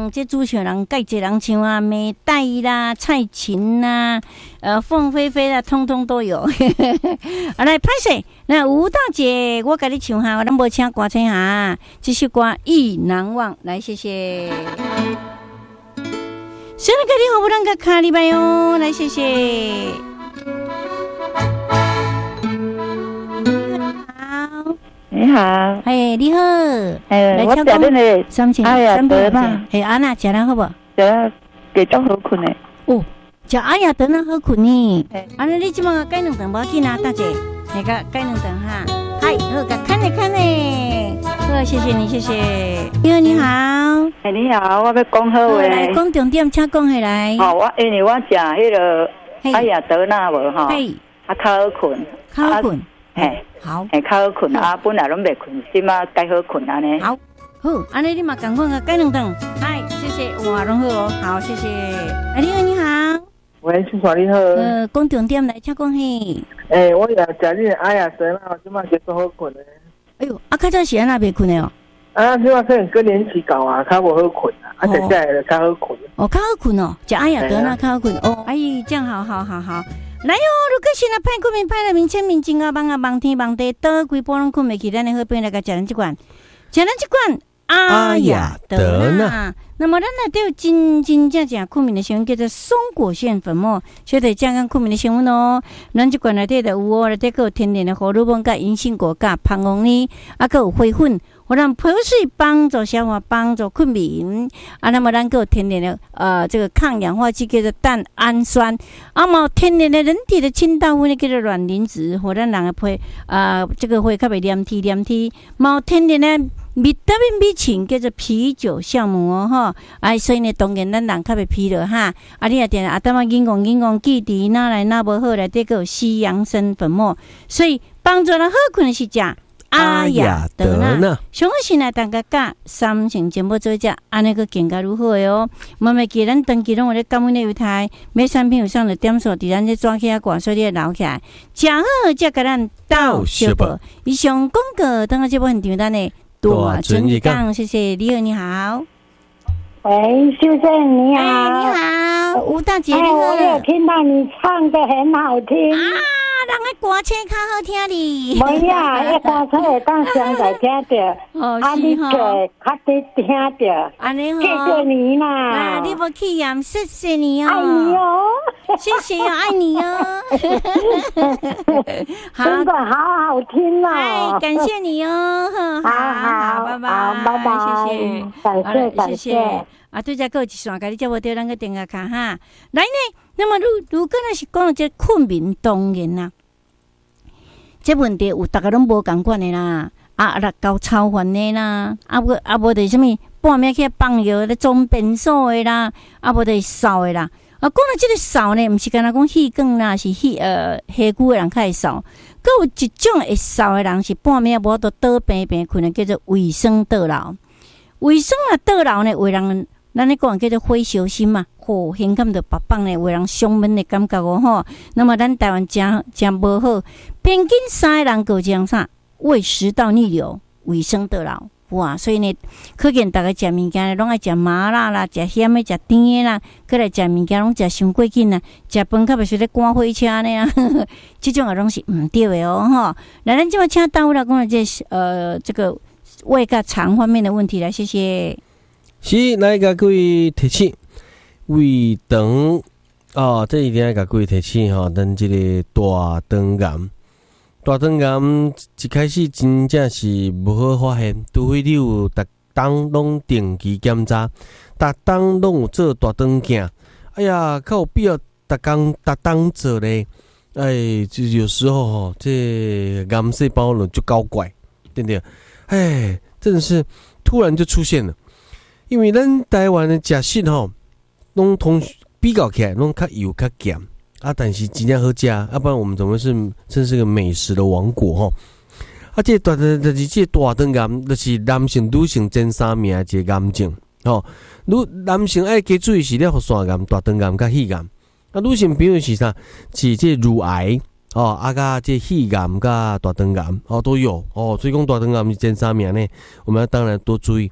人，这主持人介济人像啊，美黛啦、蔡琴啦、凤飞飞啦，通通都有。啊，来拍摄，那吴大姐，我给你唱哈，咱无请歌星哈，这首歌《意难忘》，来谢谢。现在给你好不让个卡里拜哟，来谢谢。 你好， 哎，你好， 来我食恁个 3,000， 哎呀，得啦， 哎，安娜食了好不？ 食了，继续好困的。 哦，食哎呀，得了好困呢。安尼你即马改两顿无紧啊，大姐，那个改两顿哈。嗨，好，个看呢。好，谢谢你，谢谢。你好， 哎，你好，我要讲好话。 来讲重点，请讲起来。 哦，我因为我食迄个哎呀，得那无吼，啊，较好困， 较好困。 嘿， 好， 较好困啊，本来拢袂困，即马该好困安尼。 好，好，安尼你嘛赶快个改两顿。嗨，谢谢，哇，拢好哦，好，谢谢。你好。 喂，先生你好。 讲重点来，请讲嘿。 我也食你的哎呀神啊，即马结束好困的。 哎呦，较早时安那袂困的哦。 即马可能更年期搞啊，较无好困啊，食起来较好困。 哦，较好困哦，食哎呀得那较好困哦。哎，这样好。来哟！如果是那派困眠派了明签名金啊帮啊帮天帮地，倒规波拢困袂起，咱的好朋友来个食咱这款，阿雅德纳。那么咱内底有真正困眠的成分叫做松果腺粉末，所以降降困眠的成分哦。咱这款内底就有哦，内底有天然的荷尔蒙、甲银杏果、甲胖红呢，啊，还有花粉。我让泡水帮助消化，帮助困眠啊。那么咱个天然的这个抗氧化剂叫做蛋氨酸，啊嘛天然的人体的清道夫呢叫做卵磷脂，或咱人的皮这个会较袂黏体，嘛天然的维他命 B 群叫做啤酒酵母哦吼，啊所以呢当然咱人较袂疲劳哈。啊你也点啊，当嘛硬讲记伫哪来哪无好来，这个有西洋参粉末，所以帮助人好困的是食。阿雅德纳，上好是来大家甲3,000节目做只，安尼个更加如何的哦？慢慢记咱长期拢有咧感恩的油台，每产品有上的点数，伫咱这抓起啊挂，所以留起来，食好才甲咱到小报。以上广告，等下这部很简单的大尊一讲，谢谢你好。 喂，秀珍你好， 你好，吴大姐你好， 我有听到你唱的很好听啊。人的歌声较好听哩， 没呀，一歌声会当上来听着，你个较得听着， 安尼谢谢你啦， 你不气呀，谢谢你哦， 爱你哦， 谢谢哦，爱你哦， 真的好好听哦，感谢你哦，好，拜拜，谢谢。啊，对只个一线，甲你接无到咱个电话卡哈。来呢，那么如果那是讲这困眠，当然啦，这问题有大家拢无共款的啦，搞超烦的啦，无就是啥物半暝去放药咧装便所的啦，无就是扫的啦。讲到这个扫呢，毋是干那讲气管啦，是下躯的人较会扫。佮有一种会扫的人是半暝无都倒平困的，叫做胃酸倒流。胃酸啊倒流呢，有人。咱咧讲叫做火烧心嘛，胸感着白棒咧，有人伤闷的感觉哦吼。那么咱台湾真无好，平均3个人有这样啥胃食道逆流、胃酸倒流，哇！所以呢，可见大家食物件拢爱食麻辣啦，食咸的、食甜的啦，过来食物件拢食伤过紧啦，食饭较袂是咧赶火车呢啊，这种啊拢是毋对的哦吼。来，咱即马请大夫来讲这个胃甲肠方面的问题来，谢谢。 是，来甲各位提醒，胃肠哦，这一定要甲各位提醒吼，咱这个大肠癌一开始真正是无好发现，除非你有逐当拢定期检查，逐当拢有做大肠镜，哎呀，较有必要逐当做咧，就有时候吼，这癌细胞就搞怪，对不对？真的是突然就出现了。因为咱台湾的食食吼，拢比较起来拢较油较咸啊，但是真正好食啊，不然我们怎么真是个美食的王国吼？这大肠癌，就是男性、女性前3名的一个癌症吼。男性爱加注意是咧腹腺癌、大肠癌甲肺癌，女性朋友是啥？是这乳癌哦，甲这肺癌甲大肠癌哦都有哦，所以讲大肠癌是前3名呢，我们要当然多注意。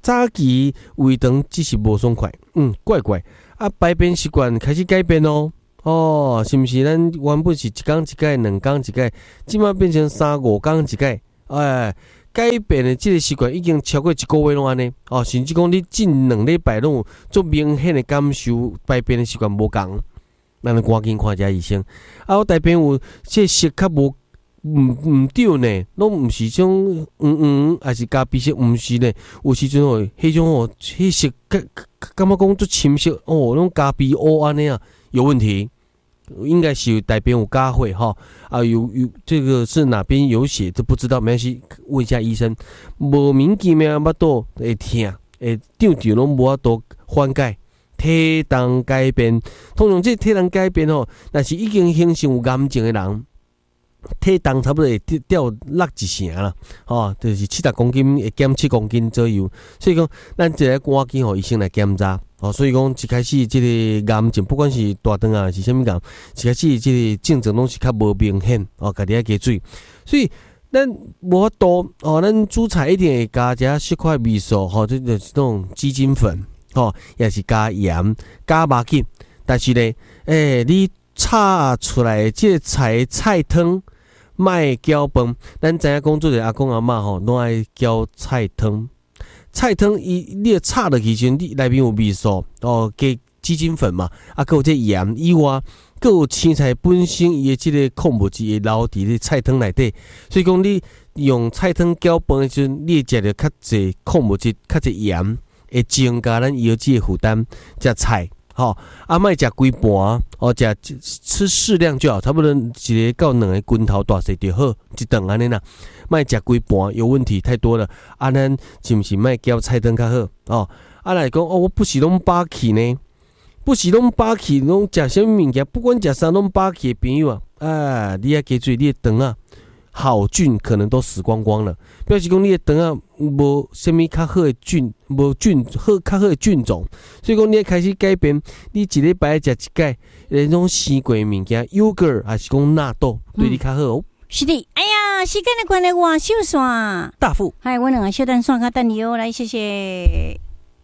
早期胃肠只是无爽快，怪怪啊，排便习惯开始改变哦，是毋是？咱原本是1天1改，2天1改，即马变成3、5天1改，改变的这个习惯已经超过1个月拢安尼，甚至讲你近2礼拜拢有足明显的感受排便的习惯无共，咱就赶紧看一下医生。我大便有这色较无唔对呢，拢毋是种还是咖啡色，毋是呢。有时阵迄种迄色感觉讲足深色拢咖啡乌安尼啊，有问题。应该是大便有加血有这个是哪边有血都不知道，没关系，问一下医生。莫名其妙巴肚会痛，会胀拢无法度缓解，体重改变。通常这体重改变若是已经形成有癌症的人，体重差不多会掉1成啦，就是70公斤会减7公斤左右。所以讲，咱一来赶紧医生来检查。所以讲一开始这个癌症，不管是大肠还是什么癌，一开始这个症状拢是较无明显家己要加水。所以咱无法度咱煮菜一定会加一小块味素这就是种鸡精粉也是加盐加麻酱。但是呢你炒出来这个菜汤莫搅饭。咱知影讲做者阿公阿嬷拢爱搅菜汤。菜汤你炒落去时，你内面有味素加鸡精粉嘛，还有这盐以外，还有青菜本身伊的这个矿物质会留伫咧菜汤内底，所以讲你用菜汤搅饭的时阵，你会食到较侪矿物质、较侪盐，会增加咱腰子的负担。食菜莫食规盘吃适量就好，差不多1个到2个拳头大小就好，一顿安尼啦。莫食规盘有问题太多了，咱是毋是莫搅菜汤较好来讲我不是拢饱气呢？不是拢饱气，拢食什么物件？不管食啥拢饱气的朋友你要加注意你的肠好菌可能都死光光了，表示讲你的肠无什么较好的菌，无较好的菌种，所以讲你要开始改变，你1礼拜食1摆那种生过的物件 ，yogurt 还是讲纳豆，对你较好是的，哎呀，时间的关系，我收线。 大富， 嗨，我2个小蛋线较等你来，谢谢。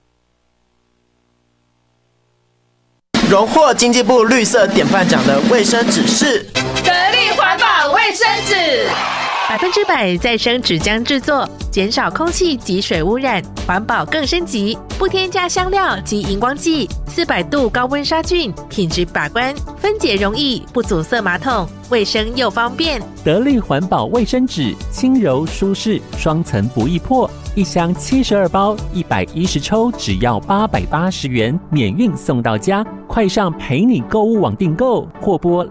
荣获经济部绿色典范奖的卫生纸是得力环保卫生纸 ，100%再生纸浆制作，减少空气及水污染，环保更升级，不添加香料及荧光剂，400度高温杀菌，品质把关，分解容易，不阻塞马桶，卫生又方便。 得力环保卫生纸，轻柔舒适，双层不易破，一箱72包，110抽，只要880元，免运送到家。快上陪你购物网订购，或拨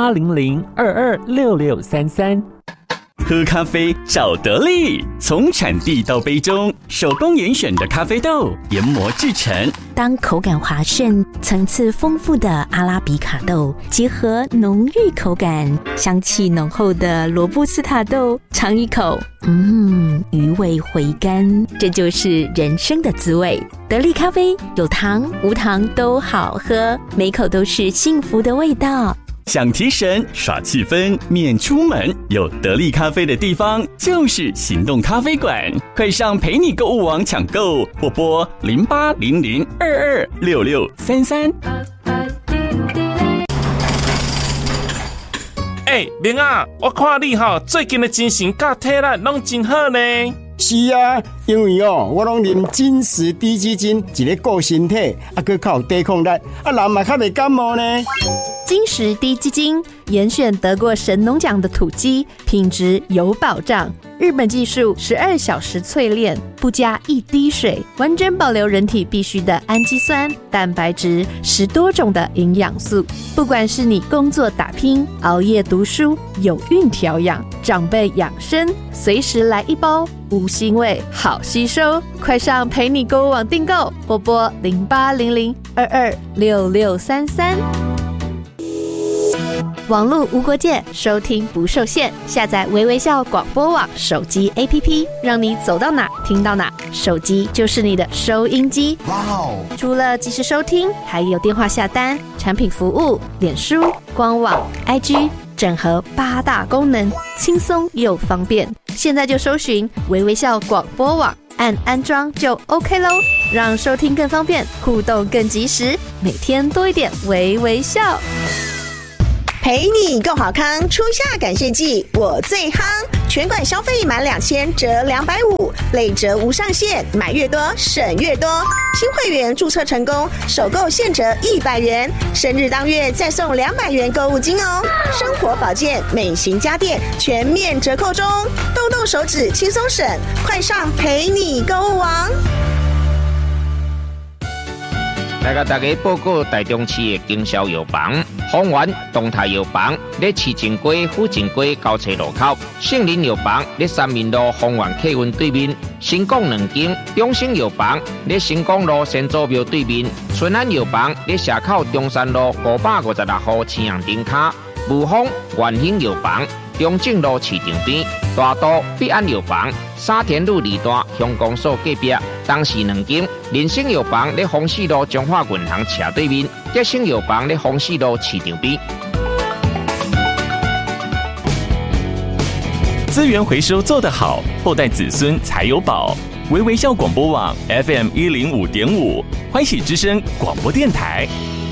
0800226633。 喝咖啡找得力，从产地到杯中，手工严选的咖啡豆研磨制成。 当口感滑顺、层次丰富的阿拉比卡豆结合浓郁口感、香气浓厚的罗布斯塔豆，尝一口，余味回甘，这就是人生的滋味。得力咖啡有糖无糖都好喝，每口都是幸福的味道。 想提神耍气氛免出门，有得力咖啡的地方就是行动咖啡馆，快上陪你购物网抢购，或拨0800226633。 明啊，我看你最近的精神甲体力拢真好呢。 是啊，因为我拢啉金石低基金，一个顾身体，还靠抵抗力，人嘛较袂感冒呢。 金石低基金严选得过神农奖的土鸡，品质有保障。日本技术12小时淬炼，不加1滴水，完整保留人体必需的氨基酸、蛋白质，10多种的营养素。不管是你工作打拼、熬夜读书、有孕调养、长辈养生，随时来一包，无腥味，好吸收。快上陪你购物网订购，拨拨0800226633。网络无国界，收听不受限。下载微微笑广播网手机 APP， 让你走到哪听到哪，手机就是你的收音机。除了即时收听，还有电话下单、产品服务、脸书、官网、IG， 整合8大功能，轻松又方便。现在就搜寻微微笑广播网， 按安装就 OK 咯，让收听更方便，互动更及时，每天多一点微微笑。 陪你够好康，初夏感谢季我最夯，全馆消费满2000折250，累折无上限，买越多省越多。新会员注册成功，首购现折100元，生日当月再送200元购物金哦。生活保健、美型家电全面折扣中，动动手指轻松省，快上陪你购物王。 来甲大家报告台中市的经销药房，丰源东泰药房在市政街府政街交叉路口，圣林药房在三民路丰源客运对面，新港2间，中兴药房在新港路先祖庙对面，春安药房在社口中山路556号青阳顶卡，武丰元兴药房中正路市场边，大都必安药房沙田路2段乡公所隔壁，东市2间，人生药房在丰市路中华银行斜对面，德兴药房在丰市路市场边。 资源回收做得好，后代子孙才有宝。微微笑广播网 FM105.5，欢喜之声广播电台。